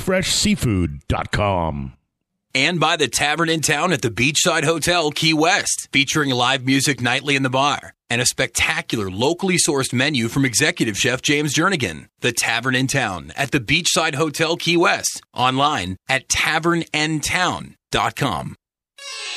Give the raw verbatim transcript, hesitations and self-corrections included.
fresh seafood dot com. And by the Tavern in Town at the Beachside Hotel, Key West, featuring live music nightly in the bar and a spectacular locally sourced menu from executive chef James Jernigan. The Tavern in Town at the Beachside Hotel, Key West, online at tavern n town dot com.